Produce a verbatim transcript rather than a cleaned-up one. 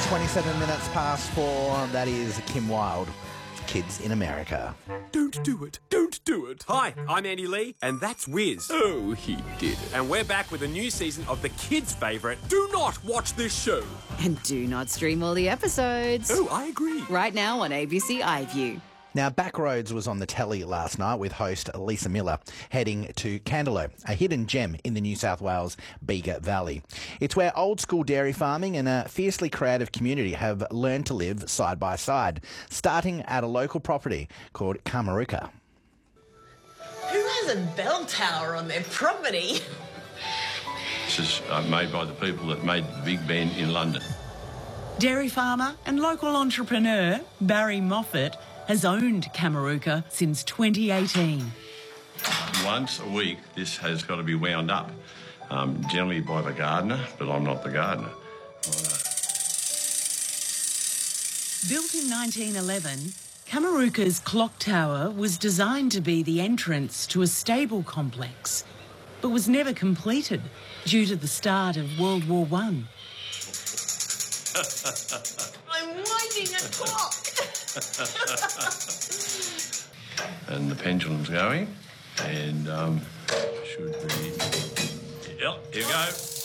twenty-seven minutes past four. That is Kim Wilde. Kids in America. Don't do it. Don't do it. Hi, I'm Andy Lee, and that's Wiz. Oh, he did it. And we're back with a new season of the kids' favourite, Do Not Watch This Show. And do not stream all the episodes. Oh, I agree. Right now on A B C iView. Now, Backroads was on the telly last night with host Lisa Miller heading to Candelo, a hidden gem in the New South Wales Bega Valley. It's where old school dairy farming and a fiercely creative community have learned to live side by side, starting at a local property called Kamaruka. Who has a bell tower on their property? This is uh, made by the people that made the Big Ben in London. Dairy farmer and local entrepreneur Barry Moffat has owned Kamaruka since twenty eighteen. Once a week, this has got to be wound up, um, generally by the gardener, but I'm not the gardener. Built in nineteen eleven, Kamaruka's clock tower was designed to be the entrance to a stable complex, but was never completed due to the start of World War One. I'm winding a clock. And the pendulum's going, and um, should be... Yep, here we go.